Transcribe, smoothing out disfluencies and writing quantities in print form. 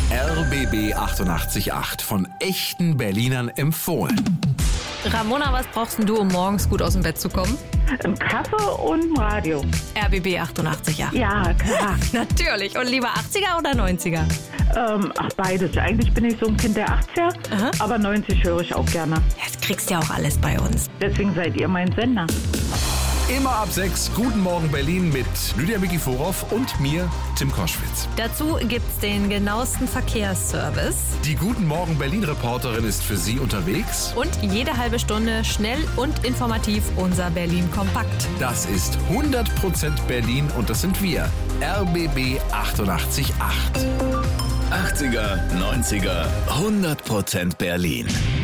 RBB 88.8, von echten Berlinern empfohlen. Ramona, was brauchst denn du, um morgens gut aus dem Bett zu kommen? Ein Kaffee und ein Radio. RBB 88.8. Ja, klar. Natürlich. Und lieber 80er oder 90er? Beides. Eigentlich bin ich so ein Kind der 80er, aber 90 höre ich auch gerne. Jetzt kriegst du ja auch alles bei uns. Deswegen seid ihr mein Sender. Immer ab 6, Guten Morgen Berlin mit Lydia Mikiforov und mir, Tim Koschwitz. Dazu gibt's den genauesten Verkehrsservice. Die Guten Morgen Berlin-Reporterin ist für Sie unterwegs. Und jede halbe Stunde schnell und informativ unser Berlin Kompakt. Das ist 100% Berlin und das sind wir, RBB 88.8. 80er, 90er, 100% Berlin.